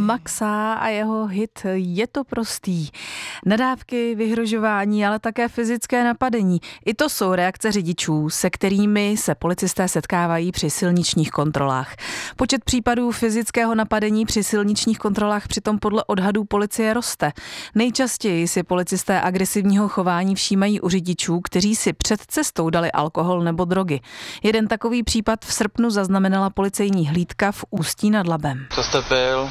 Maxa a jeho hit Je to prostý. Nadávky, vyhrožování, ale také fyzické napadení. I to jsou reakce řidičů, se kterými se policisté setkávají při silničních kontrolách. Počet případů fyzického napadení při silničních kontrolách přitom podle odhadů policie roste. Nejčastěji si policisté agresivního chování všímají u řidičů, kteří si před cestou dali alkohol nebo drogy. Jeden takový případ v srpnu zaznamenala policejní hlídka v Ústí nad Labem. Co jste pil?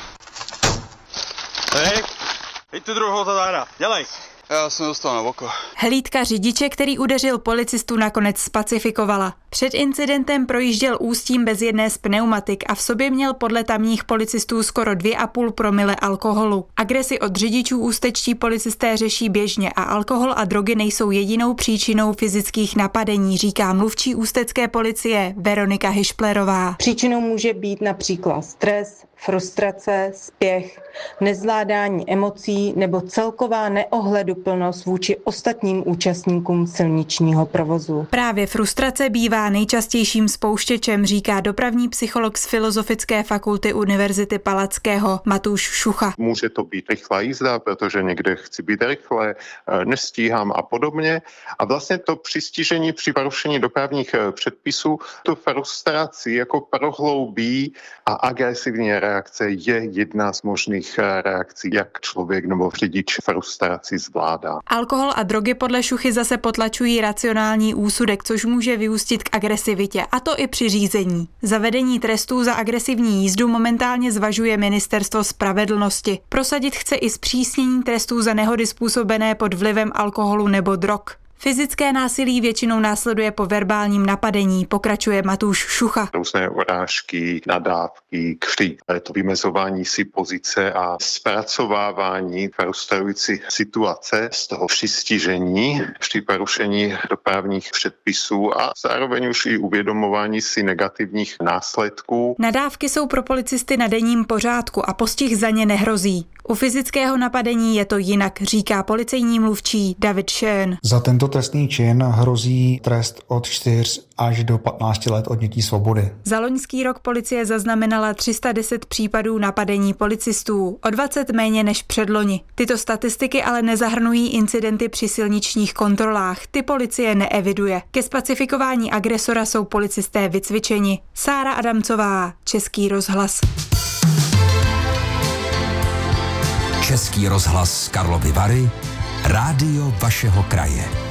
Hej, jeď tu druhou zadára, dělej. Já jsem dostal na oko. Hlídka řidiče, který udeřil policistu, nakonec spacifikovala. Před incidentem projížděl Ústím bez jedné z pneumatik a v sobě měl podle tamních policistů skoro 2,5 promile alkoholu. Agresi od řidičů ústečtí policisté řeší běžně a alkohol a drogy nejsou jedinou příčinou fyzických napadení, říká mluvčí ústecké policie Veronika Hyšplerová. Příčinou může být například stres, frustrace, spěch, nezvládání emocí nebo celková neohleduplnost vůči ostatním účastníkům silničního provozu. Právě frustrace bývá nejčastějším spouštěčem, říká dopravní psycholog z Filozofické fakulty Univerzity Palackého Matúš Šucha. Může to být rychlá jízda, protože někde chci být rychle, nestíhám a podobně. A vlastně to přistižení při porušení dopravních předpisů tu frustraci jako prohloubí a agresivní reakce je jedna z možných reakcí, jak člověk nebo řidič frustraci zvládá. Alkohol a drogy podle Šuchy zase potlačují racionální úsudek, což může vyústit k agresivitě, a to i při řízení. Zavedení trestů za agresivní jízdu momentálně zvažuje Ministerstvo spravedlnosti. Prosadit chce i zpřísnění trestů za nehody způsobené pod vlivem alkoholu nebo drog. Fyzické násilí většinou následuje po verbálním napadení, pokračuje Matúš Šucha. Různé urážky, nadávky, křik, to vymezování si pozice a zpracovávání frustrující situace z toho přistižení při porušení dopravních předpisů a zároveň už i uvědomování si negativních následků. Nadávky jsou pro policisty na denním pořádku a postih za ně nehrozí. U fyzického napadení je to jinak, říká policejní mluvčí David Schön. Za tento trestný čin hrozí trest od 4 až do 15 let odnětí svobody. Za loňský rok policie zaznamenala 310 případů napadení policistů, o 20 méně než předloni. Tyto statistiky ale nezahrnují incidenty při silničních kontrolách, ty policie neeviduje. Ke spacifikování agresora jsou policisté vycvičeni. Sára Adamcová, Český rozhlas. Český rozhlas Karlovy Vary, rádio vašeho kraje.